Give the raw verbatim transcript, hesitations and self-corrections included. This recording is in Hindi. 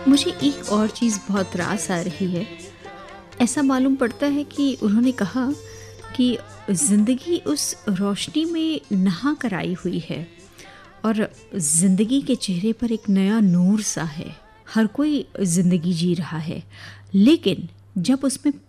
मुझे एक और चीज़ बहुत त्रास आ रही है। ऐसा मालूम पड़ता है कि उन्होंने कहा कि ज़िंदगी उस रोशनी में नहा कर आई हुई है और ज़िंदगी के चेहरे पर एक नया नूर सा है। हर कोई ज़िंदगी जी रहा है, लेकिन जब उसमें